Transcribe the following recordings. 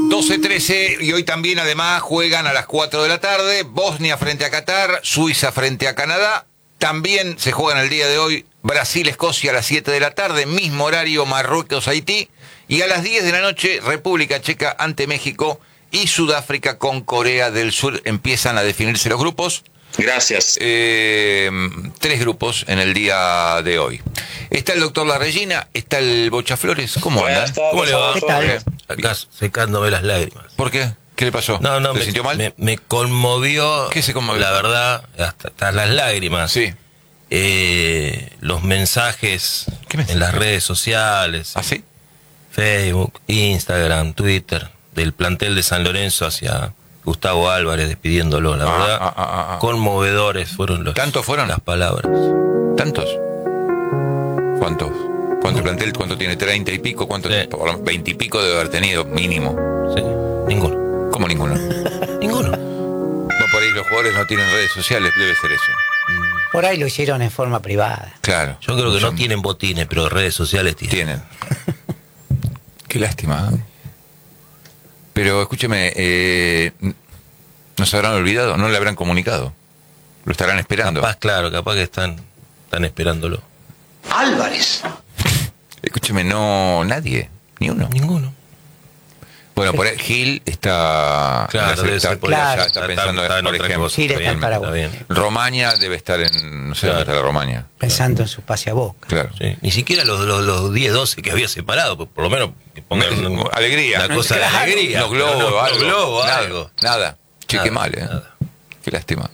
12:13 y hoy también además juegan a las 4 de la tarde, Bosnia frente a Qatar, Suiza frente a Canadá. También se juegan el día de hoy Brasil-Escocia a las 7 de la tarde, mismo horario Marruecos-Haití. Y a las 10 de la noche República Checa ante México y Sudáfrica con Corea del Sur. Empiezan a definirse los grupos. Gracias. 3 grupos en el día de hoy. Está el doctor La Regina, está el Bocha Flores. ¿Cómo anda? ¿Cómo le va? ¿Qué tal? Acá secándome las lágrimas. ¿Por qué? ¿Qué le pasó? No, ¿Se sintió mal? Me conmovió. ¿Qué se conmovió? La verdad, hasta las lágrimas. Sí. Los mensajes ¿Qué mensaje? en las redes sociales, ¿Ah, sí? Facebook, Instagram, Twitter, del plantel de San Lorenzo hacia Gustavo Álvarez despidiéndolo, la verdad. Conmovedores fueron ¿Tantos fueron? las palabras. ¿Tantos? ¿Cuántos? ¿Cuánto plantel? ¿Cuánto tiene? ¿30 y pico? ¿Cuánto? Sí. 20 y pico debe haber tenido, mínimo. Sí, ninguno. ¿Cómo ninguno? Ninguno. No, por ahí los jugadores no tienen redes sociales, debe ser eso. Por ahí lo hicieron en forma privada. Claro. Yo creo que no Son- tienen botines, pero redes sociales tienen. Tienen. Qué lástima. ¿Eh? Pero escúcheme, ¿no se habrán olvidado? ¿No le habrán comunicado? ¿Lo estarán esperando? Capaz que están esperándolo. Álvarez. Escúcheme, no, nadie, ni uno. Ninguno. Bueno, por ahí Gil está... Claro, debe ser por Claro. ya está pensando está en, por otra ejemplo. cosa. Gil está en Bien, Paraguay. está bien. Romaña debe estar en... No sé dónde está la Romaña. Pensando en su pase a Boca. Claro. Sí. Ni siquiera los 10, 12 que había separado, por lo menos que pongan Alegría. una cosa de alegría. Los globos, pero no, algo. los globos, Nada, algo. Nada. Che, qué Nada, mal, nada. Qué lástima.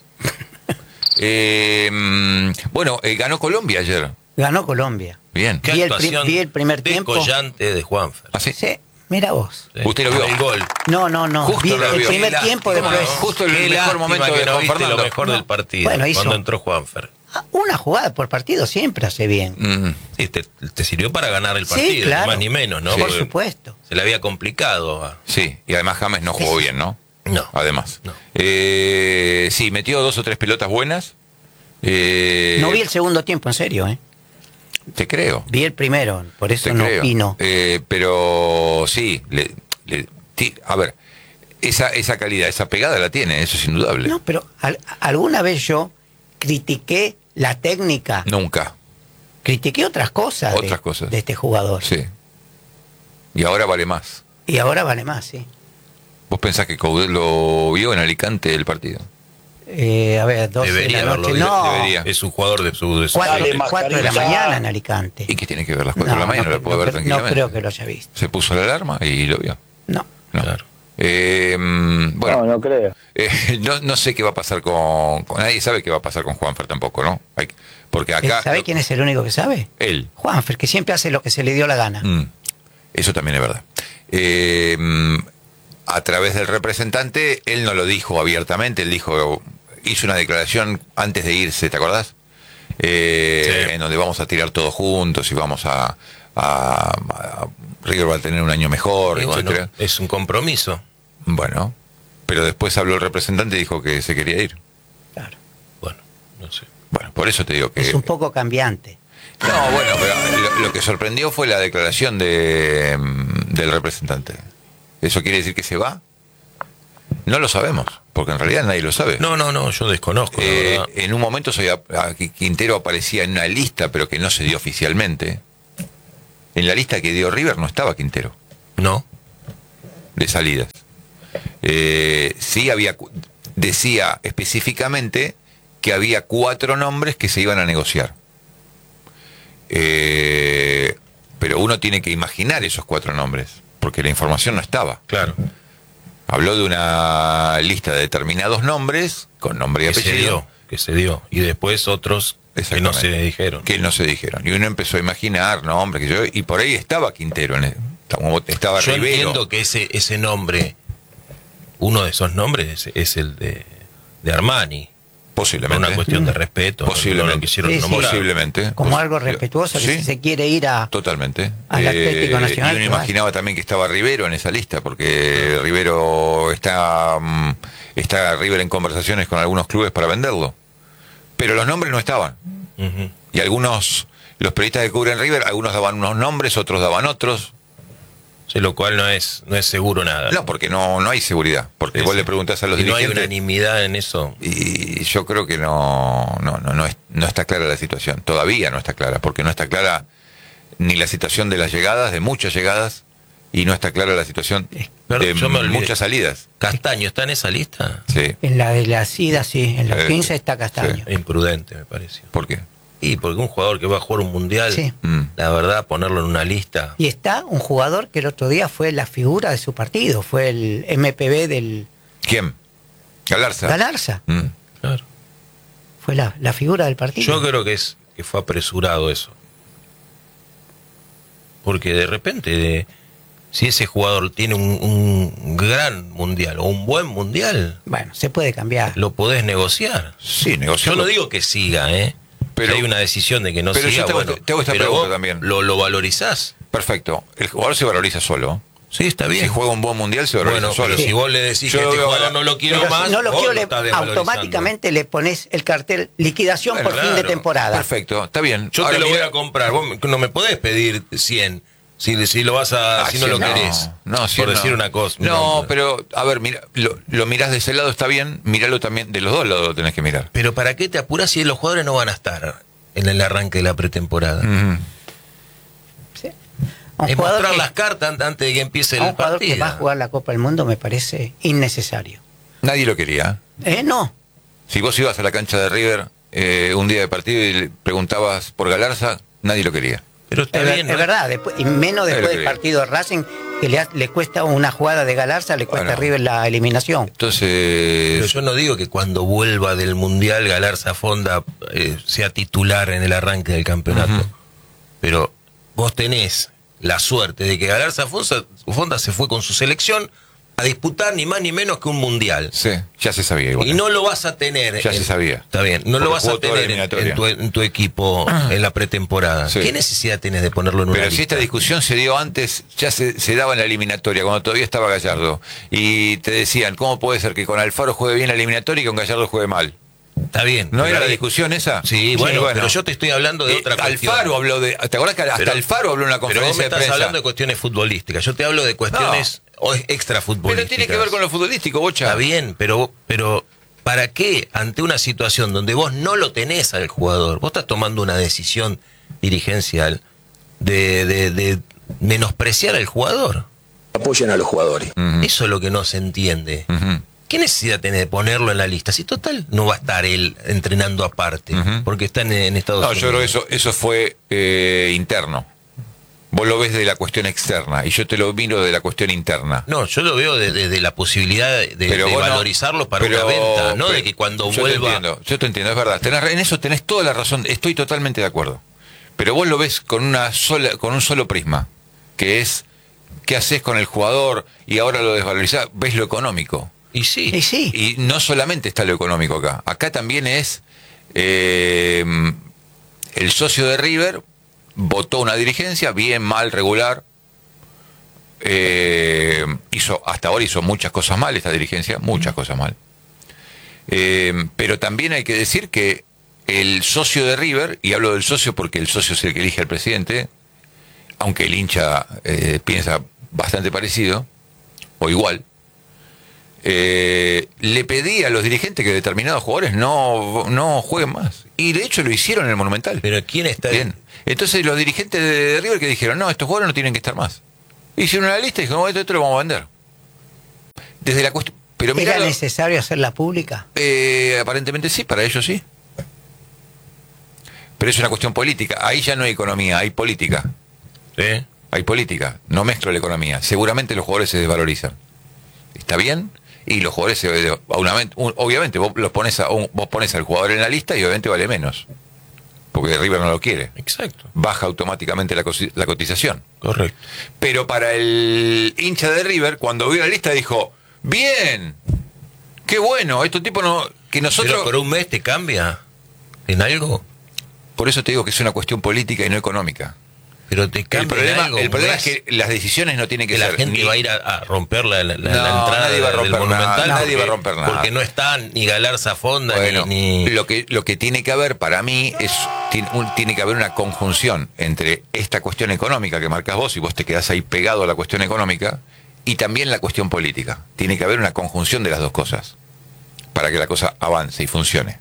Bueno, ganó Colombia ayer. Ganó Colombia. Bien. Qué Vi el actuación vi el primer tiempo. descollante de Juanfer. ¿Ah, sí? Sí, mira vos. Sí. Usted lo vio. El gol. No. Justo Vi lo el vio. primer Qué tiempo lástima, después. ¿no? Justo el Qué mejor lástima momento que de no Juan viste Fernando. lo mejor del partido. Bueno, hizo- cuando entró Juanfer. Una jugada por partido siempre hace bien. Sí, te sirvió para ganar el Sí, partido, claro. ni más ni menos, ¿no? Por Porque supuesto. se le había complicado. Sí, y además James no jugó bien, ¿no? No. Además. No. Sí, metió 2 o 3 pelotas buenas. No vi el segundo tiempo, en serio, Te creo. Vi el primero, por eso Te no creo. opino. Pero sí, a ver, esa calidad, esa pegada la tiene, eso es indudable. No, pero alguna vez yo critiqué la técnica, Nunca. critiqué otras cosas, Otras cosas. de este jugador. Sí. Y ahora vale más. Y ahora vale más, sí. ¿Vos pensás que Coudet lo vio en Alicante el partido? A ver, 12 Debería de la haberlo noche. visto, No, debería. Es un jugador de su... cuatro Dale, de la mascarilla. mañana en Alicante. ¿Y qué tiene que ver las 4 de la mañana? no, Lo puede ver no tranquilamente. creo que lo haya visto. Se puso la alarma y lo vio. No. No. Claro. Bueno, No creo. no sé qué va a pasar con... Nadie sabe qué va a pasar con Juanfer tampoco, ¿no? Porque acá... ¿Sabe quién es el único que sabe? Él. Juanfer, que siempre hace lo que se le dio la gana. Eso también es verdad. A través del representante, él no lo dijo abiertamente, él hizo una declaración antes de irse, ¿te acordás? Sí. En donde vamos a tirar todos juntos y vamos a River va a tener un año mejor, Y bueno, etcétera. es un compromiso. Bueno, pero después habló el representante y dijo que se quería ir. Claro. Bueno, no sé. Bueno, por eso te digo que... Es un poco cambiante. No, bueno, pero lo que sorprendió fue la declaración del representante. ¿Eso quiere decir que se va? No lo sabemos, porque en realidad nadie lo sabe. No, yo desconozco, la verdad. En un momento Quintero aparecía en una lista, pero que no se dio oficialmente. En la lista que dio River no estaba Quintero, No. de salidas. Sí decía específicamente que había 4 nombres que se iban a negociar. Pero uno tiene que imaginar esos 4 nombres, porque la información no estaba. Claro. Habló de una lista de determinados nombres, con nombre y apellido. Que se dio. Y después otros que no se Exactamente. dijeron. Que no se dijeron. Y uno empezó a imaginar nombres, y por ahí estaba Quintero, estaba Yo Rivero. entiendo que ese nombre, uno de esos nombres es el de Armani. Por Posiblemente. una cuestión de respeto. Posiblemente. No lo quisieron Sí, sí. nombrar. Posiblemente. Como algo respetuoso, que Sí. si se quiere ir a... Totalmente. Al Atlético Nacional Y uno que va. imaginaba también que estaba Rivero en esa lista, porque Rivero está River en conversaciones con algunos clubes para venderlo. Pero los nombres no estaban. Ujú. Y los periodistas que cubren River, algunos daban unos nombres, otros daban otros. Sí, lo cual no es seguro nada. No, porque no hay seguridad. Porque vos le preguntás a los dirigentes. No hay unanimidad en eso. Y yo creo que no está clara la situación. Todavía no está clara, porque no está clara ni la situación de las llegadas, de muchas llegadas, y no está clara la situación de muchas salidas. ¿Castaño está en esa lista? Sí. En la de la SIDA, sí. En los 15 está Castaño. Sí. Imprudente, me pareció. ¿Por qué? Y porque un jugador que va a jugar un mundial, Sí. la verdad, ponerlo en una lista. Y está un jugador que el otro día fue la figura de su partido, fue el MPB del ¿Quién? Galarza. Galarza. Claro. Fue la figura del partido. Yo creo que fue apresurado eso. Porque de repente, si ese jugador tiene un gran mundial o un buen mundial, Bueno, se puede cambiar. lo podés negociar. Sí, negociarlo. Yo no digo que siga, pero si hay una decisión de que no pero siga, yo te hago esta pero pregunta vos también. lo valorizás. Perfecto. El jugador se valoriza solo. Sí, está bien. Si juega un buen mundial, se valoriza Bueno, solo. pero si vos le decís Yo que lo este veo jugador ahora. no lo quiero Pero más, si no lo vos quiero, lo estás desvalorizando. automáticamente le pones el cartel liquidación Bueno, por fin de claro. temporada. Perfecto, está bien. Yo Ahora te lo mira- voy a comprar. Vos no me podés pedir 100 si lo vas a, si no lo querés. No, por decir una cosa. No, pero, a ver, mira, lo mirás de ese lado, está bien, míralo también, de los dos lados lo tenés que mirar. Pero ¿para qué te apurás si los jugadores no van a estar en el arranque de la pretemporada? Sí. Un Es jugador mostrar que- las cartas antes de que empiece a un el jugador partido. que va a jugar la Copa del Mundo me parece innecesario. Nadie lo quería. No. Si vos ibas a la cancha de River un día de partido y le preguntabas por Galarza, nadie lo quería. Pero está Es, bien, es ¿no? verdad, y menos Es lo después que del digo. partido de Racing, que le cuesta una jugada de Galarza, le cuesta Bueno. a River la eliminación. Pero Entonces, yo no digo que cuando vuelva del Mundial Galarza Fonda sea titular en el arranque del campeonato. Ujú. Pero vos tenés la suerte de que Galarza Fonda se fue con su selección a disputar ni más ni menos que un Mundial. sí, ya se sabía igual. Y no lo vas a tener. Ya se sabía. Está bien, no Porque lo vas a jugó toda la tener eliminatoria. en tu equipo en la pretemporada. Sí. ¿Qué necesidad tenés de ponerlo en una Pero si lista? esta discusión se dio antes, ya se daba en la eliminatoria, cuando todavía estaba Gallardo. Y te decían, ¿cómo puede ser que con Alfaro juegue bien la eliminatoria y con Gallardo juegue mal? Está bien. ¿No pero era la ahí- discusión esa? Sí, bueno, pero yo te estoy hablando de otra cuestión. Alfaro habló de... ¿Te acordás que hasta Pero- Alfaro habló en una Pero vos conferencia me de estás prensa? hablando de cuestiones futbolísticas. Yo te hablo de cuestiones extrafutbolísticas. Pero tiene que ver con lo futbolístico, Bocha. Está bien, pero ¿para qué ante una situación donde vos no lo tenés al jugador? Vos estás tomando una decisión dirigencial de menospreciar al jugador. Apoyen a los jugadores. Eso es lo que no se entiende. Ujú. ¿Qué necesidad tenés de ponerlo en la lista? Si total no va a estar él entrenando aparte, Ujú. porque está en Estados No, Unidos. yo creo que eso fue interno. Vos lo ves de la cuestión externa y yo te lo miro de la cuestión interna. No, yo lo veo de la posibilidad de Pero vos no- valorizarlo para pero- una venta, no pero- de que cuando yo vuelva... Yo te entiendo, es verdad. En eso tenés toda la razón, estoy totalmente de acuerdo. Pero vos lo ves con un solo prisma, que es qué haces con el jugador y ahora lo desvalorizás, ves lo económico. Y sí, Y sí, Y no solamente está lo económico acá, acá también es el socio de River votó una dirigencia, bien, mal, regular. Hasta ahora hizo muchas cosas mal esta dirigencia, muchas cosas mal. Pero también hay que decir que el socio de River, y hablo del socio porque el socio es el que elige al presidente, aunque el hincha piensa bastante parecido, o igual, le pedía a los dirigentes que determinados jugadores no jueguen más. Y de hecho lo hicieron en el Monumental. pero ¿quién está Bien. Entonces los dirigentes de River que dijeron, no, estos jugadores no tienen que estar más. Hicieron una lista y dijeron, bueno, esto lo vamos a vender. Desde la cuestión... Pero ¿era mirá, necesario hacerla pública? aparentemente sí, para ellos sí. Pero es una cuestión política. Ahí ya no hay economía, hay política. ¿Sí? Hay política. No mezclo la economía. Seguramente los jugadores se desvalorizan. ¿Está bien? Y los jugadores obviamente vos pones al jugador en la lista y obviamente vale menos. Porque River no lo quiere. Exacto, Baja automáticamente la cotización. correcto. Pero para el hincha de River, cuando vio la lista dijo, bien, qué bueno, estos tipos no... Que nosotros... Pero por un mes te cambia en algo. Por eso te digo que es una cuestión política y no económica. Pero te cambia algo. El problema es que las decisiones no tienen que ser... la gente va a ir a romper la entrada nadie va a romper del Monumental. nada, nadie va a romper nada. Porque no están ni Galarza Fonda, Bueno, ni... Lo que tiene que haber para mí es tiene que haber una conjunción entre esta cuestión económica que marcas vos, y vos te quedás ahí pegado a la cuestión económica, y también la cuestión política. Tiene que haber una conjunción de las dos cosas para que la cosa avance y funcione.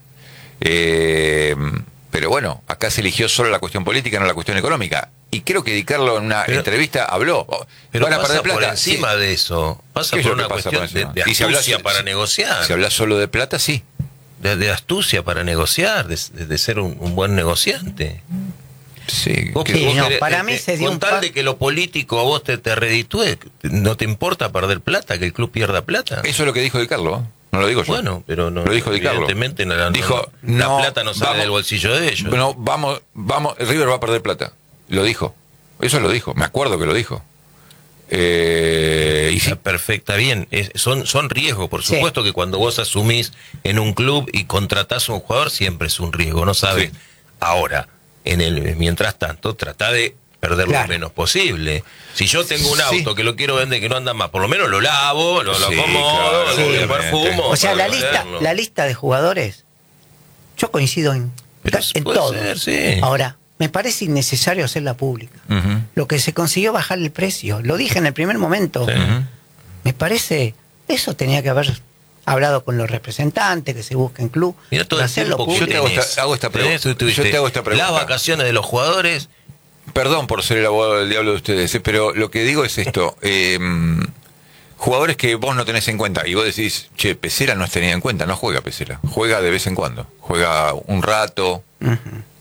Pero bueno, acá se eligió solo la cuestión política, no la cuestión económica. Y creo que Di Carlo en una entrevista habló. Pero van a pasa perder plata. por encima de eso. Pasa ¿Qué es por lo que una pasa cuestión por de encima? Y si astucia hablas- para negociar. Si hablas solo de plata, sí. De astucia para negociar, de ser un buen negociante. Sí. Vos- Sí, vos no, querés- para mí se dio con un tal pa- de que lo político a vos te reditúe, ¿no te importa perder plata, que el club pierda plata? Eso es lo que dijo Di Carlo, ¿eh? No lo digo yo. Bueno, pero no. Lo dijo Di Carlo. Evidentemente Dijo, la no, plata no sale vamos- del bolsillo de ellos. No, vamos, River va a perder plata. Lo dijo. Eso lo dijo. Me acuerdo que lo dijo. Y sí, Está perfecta, bien. Son riesgos, por Sí. supuesto que cuando vos asumís en un club y contratás a un jugador, siempre es un riesgo, no sabes. Sí. Ahora, mientras tanto, trata de perder Claro. lo menos posible. Si yo tengo un Sí. auto que lo quiero vender, que no anda más, por lo menos lo lavo, lo Sí, acomodo, claro, lo obviamente. perfumo. O sea, para la venderlo. lista de jugadores, yo coincido en Pero puede todo. ser, sí. Ahora, me parece innecesario hacerla pública. Ujú. Lo que se consiguió bajar el precio, lo dije en el primer momento. Sí. Me parece, eso tenía que haber hablado con los representantes, que se busquen club, Mira todo para el hacerlo tiempo que Yo te público. hago esta pregunta. Tenés, tuviste Yo te hago esta pregunta. Las vacaciones de los jugadores. Perdón por ser el abogado del diablo de ustedes, pero lo que digo es esto. Jugadores que vos no tenés en cuenta, y vos decís, che, Pesela no es tenida en cuenta. No juega Pesela. Juega de vez en cuando. Juega un rato. Ujú,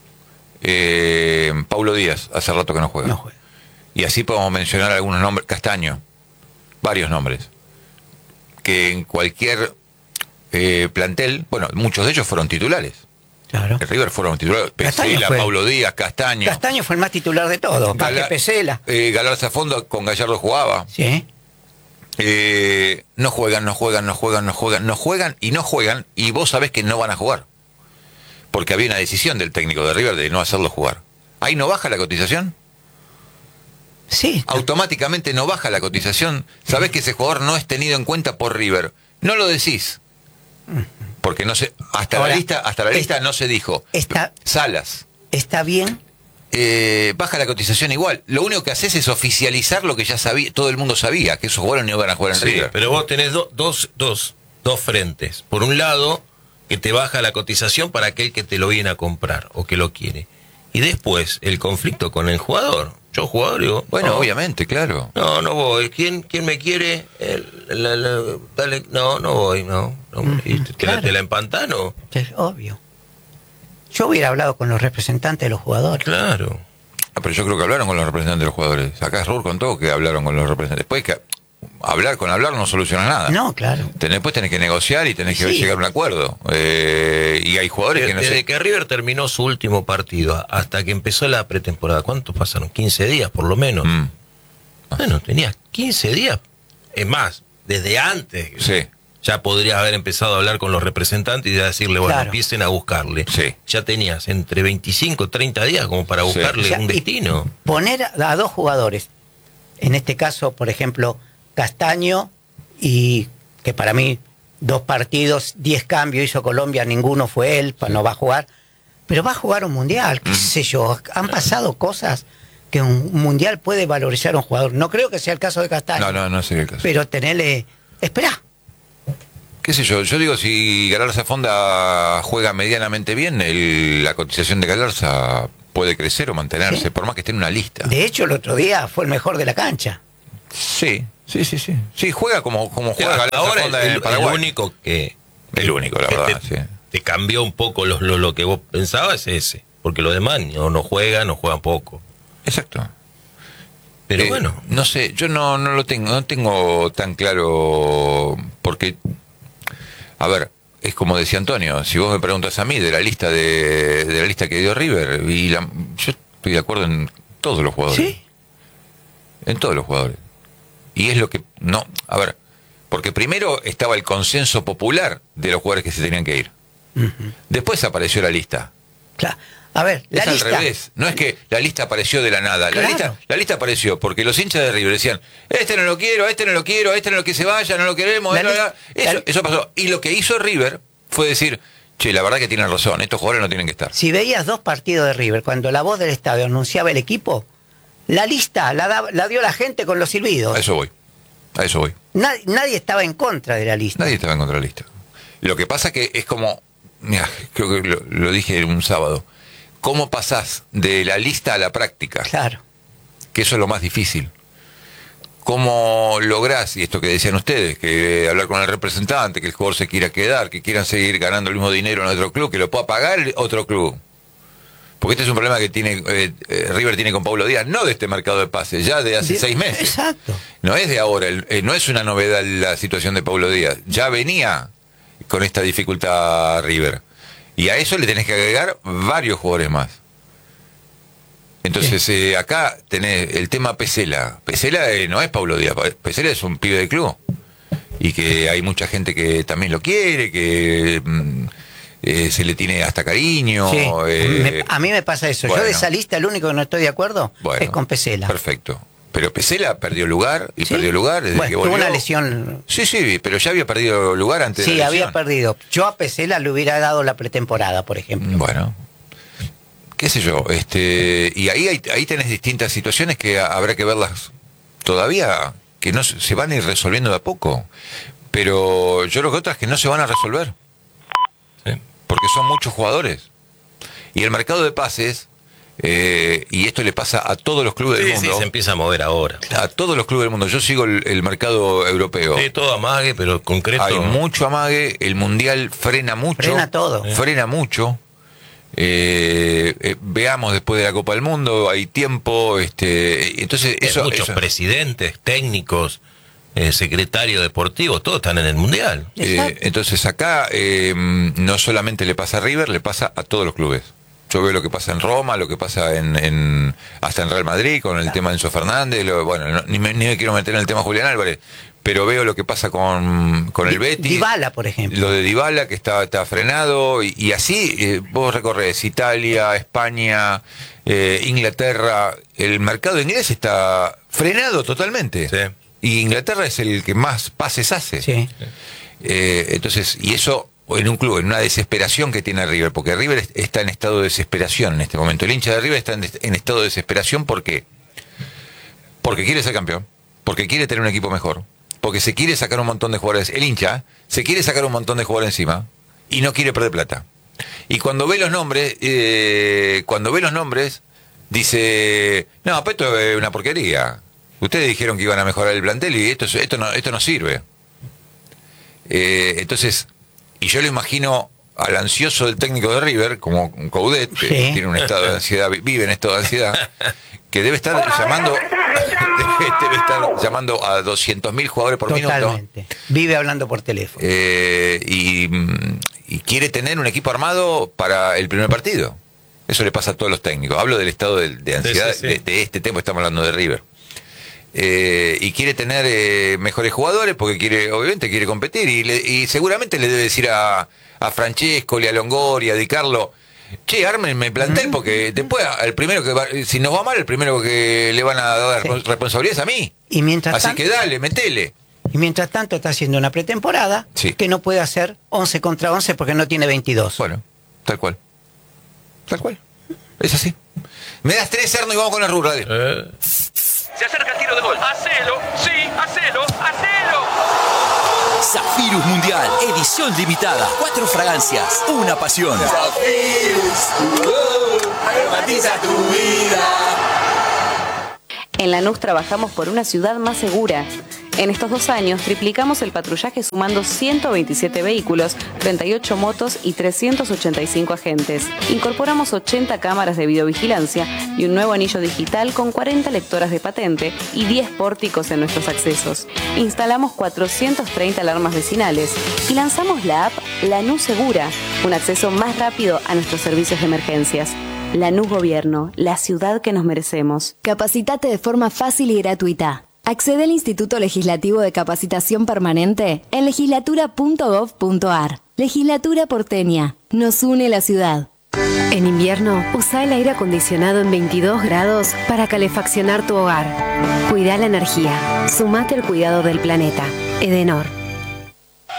Paulo Díaz, hace rato que no juega. no juega. Y así podemos mencionar algunos nombres. Castaño, varios nombres. Que en cualquier plantel, bueno, muchos de ellos fueron titulares. Claro. En River fueron titulares. Castaño Pesela, fue. Paulo Díaz, Castaño. Castaño fue el más titular de todos, más que Pesela. Galarza Fondo con Gallardo jugaba. Sí. No juegan y vos sabés que no van a jugar. Porque había una decisión del técnico de River de no hacerlo jugar. Ahí no baja la cotización. Sí. Automáticamente no baja la cotización. Sabés que ese jugador no es tenido en cuenta por River. No lo decís. Porque no se, hasta Ahora, la lista no se dijo. Salas. Está bien. Baja la cotización igual. Lo único que haces es oficializar lo que ya sabía, todo el mundo sabía, que esos jugadores no iban a jugar en Sí, River. pero vos tenés dos frentes. Por un lado, que te baja la cotización para aquel que te lo viene a comprar o que lo quiere. Y después, el conflicto con el jugador. Yo jugador digo, Bueno, no, obviamente, claro. no voy. ¿Quién me quiere? Dale, no voy, no. Y claro. te la empantano. Es obvio. Yo hubiera hablado con los representantes de los jugadores. Claro. Pero yo creo que hablaron con los representantes de los jugadores. Acá Rur contó que hablaron con los representantes. Después que hablar no soluciona nada. No, claro. Después tenés que negociar y tenés que Sí. llegar a un acuerdo. Y hay jugadores que no Desde sé. que River terminó su último partido hasta que empezó la pretemporada, ¿cuántos pasaron? 15 días por lo menos. Mm, Bueno, tenías 15 días. Es más, desde antes sí, ya podrías haber empezado a hablar con los representantes y decirle, bueno, Claro. empiecen a buscarle. Sí. Ya tenías entre 25 y 30 días como para Sí. buscarle O sea, un y destino. Poner a dos jugadores, en este caso, por ejemplo, Castaño, y que para mí 2 partidos, 10 cambios hizo Colombia, ninguno fue él, no va a jugar, pero va a jugar un mundial, qué sé yo, han pasado cosas que un mundial puede valorizar a un jugador. No creo que sea el caso de Castaño, no sé qué caso. pero tenerle, esperá. ¿Qué sé yo? Yo digo, si Galarza Fonda juega medianamente bien, la cotización de Galarza puede crecer o mantenerse, Sí. por más que esté en una lista. De hecho, el otro día fue el mejor de la cancha. Sí. Sí, juega como juega Hasta Galarza ahora Fonda en el Paraguay. único que El único, la verdad, sí. te cambió un poco lo que vos pensabas es ese. Porque los demás no juegan poco. Exacto. Pero bueno, No sé, yo no tengo tan claro, porque, a ver, es como decía Antonio, si vos me preguntas a mí de la lista que dio River, yo estoy de acuerdo en todos los jugadores. ¿Sí? En todos los jugadores. Y es lo que, no, a ver, porque primero estaba el consenso popular de los jugadores que se tenían que ir. Ujú. Después apareció la lista. Claro. A ver, la es al lista. revés. No es que la lista apareció de la nada. Claro. La lista apareció porque los hinchas de River decían, este no lo quiero, este no lo quiero, este no lo que se vaya, no lo queremos. Eso pasó. Y lo que hizo River fue decir, che, la verdad que tienen razón, estos jugadores no tienen que estar. Si veías 2 partidos de River, cuando la voz del estadio anunciaba el equipo, la lista la dio la gente con los silbidos. A eso voy. Nadie estaba en contra de la lista. Nadie estaba en contra de la lista. Lo que pasa que es como, mira, creo que lo dije un sábado, ¿cómo pasás de la lista a la práctica? Claro. Que eso es lo más difícil. ¿Cómo lográs, y esto que decían ustedes, que hablar con el representante, que el jugador se quiera quedar, que quieran seguir ganando el mismo dinero en otro club, que lo pueda pagar otro club? Porque este es un problema que tiene River tiene con Paulo Díaz, no de este mercado de pases, ya de hace 6 meses. Exacto. No es de ahora, no es una novedad la situación de Paulo Díaz, ya venía con esta dificultad River. Y a eso le tenés que agregar varios jugadores más. Entonces, acá tenés el tema Pesela. Pesela no es Paulo Díaz, Pesela es un pibe de club. Y que hay mucha gente que también lo quiere, que se le tiene hasta cariño. Sí. A mí me pasa eso. Bueno. Yo de esa lista, el único que no estoy de acuerdo es con Pesela. Perfecto. Pero Pesela perdió lugar y ¿Sí? perdió lugar desde que tuvo volvió. una lesión. Sí, pero ya había perdido lugar antes de Sí, la había lesión. perdido. Yo a Pesela le hubiera dado la pretemporada, por ejemplo. Bueno, qué sé yo, y ahí tenés distintas situaciones que habrá que verlas todavía, que no se van a ir resolviendo de a poco. Pero yo creo que otras que no se van a resolver. Sí. Porque son muchos jugadores. Y el mercado de pases, y esto le pasa a todos los clubes del mundo. Sí, se empieza a mover ahora. A todos los clubes del mundo. Yo sigo el mercado europeo. Sí, todo amague, pero concreto. Hay mucho amague, el mundial frena mucho. Frena todo. Frena mucho. Veamos después de la Copa del Mundo, hay tiempo, entonces Muchos presidentes, técnicos, secretarios deportivos, todos están en el Mundial. Entonces acá no solamente le pasa a River, le pasa a todos los clubes. Yo veo lo que pasa en Roma, lo que pasa hasta en Real Madrid con el tema de Enzo Fernández, ni me quiero meter en el tema Julián Álvarez, pero veo lo que pasa con el Betis. Dybala, por ejemplo. Lo de Dybala, que está frenado, y así vos recorres Italia, España, Inglaterra, el mercado inglés está frenado totalmente. Sí. Y Inglaterra es el que más pases hace. Sí. Entonces, y eso en un club, en una desesperación que tiene River, porque River está en estado de desesperación en este momento. El hincha de River está en estado de desesperación, ¿por qué? Porque quiere ser campeón, porque quiere tener un equipo mejor, porque se quiere sacar un montón de jugadores. El hincha se quiere sacar un montón de jugadores encima y no quiere perder plata. Y cuando ve los nombres, dice, no, pero esto es una porquería. Ustedes dijeron que iban a mejorar el plantel y esto no sirve. Entonces, y yo lo imagino al ansioso del técnico de River, como Coudet, que tiene un estado de ansiedad, vive en estado de ansiedad, que debe estar llamando a 200.000 jugadores por minuto. Totalmente. Vive hablando por teléfono. Y quiere tener un equipo armado para el primer partido. Eso le pasa a todos los técnicos. Hablo del estado de ansiedad Sí. de este tema, estamos hablando de River. Y quiere tener mejores jugadores porque obviamente quiere competir y seguramente le debe decir a Francescoli, a Longoria, a Di Carlo, che, ármenme plantel porque después si nos va mal, el primero que le van a dar responsabilidad es a mí. Y mientras Así que dale, metele. Y mientras tanto está haciendo una pretemporada que no puede hacer 11 contra 11 porque no tiene 22. Bueno, tal cual. Es así. Me das 3, Erno, y vamos con la RU Radio. Se acerca el tiro de gol. ¡Hacelo! ¡Sí! ¡Hacelo! ¡Hacelo! Zafirus Mundial, edición limitada. 4 fragancias, una pasión. Zafirus, aromatiza tu vida. En Lanús trabajamos por una ciudad más segura. En estos 2 años triplicamos el patrullaje sumando 127 vehículos, 38 motos y 385 agentes. Incorporamos 80 cámaras de videovigilancia y un nuevo anillo digital con 40 lectoras de patente y 10 pórticos en nuestros accesos. Instalamos 430 alarmas vecinales y lanzamos la app Lanús Segura, un acceso más rápido a nuestros servicios de emergencias. Lanús Gobierno, la ciudad que nos merecemos. Capacitate de forma fácil y gratuita. Accede al Instituto Legislativo de Capacitación Permanente en legislatura.gov.ar. Legislatura porteña. Nos une la ciudad. En invierno, usa el aire acondicionado en 22 grados para calefaccionar tu hogar. Cuida la energía. Sumate al cuidado del planeta. Edenor.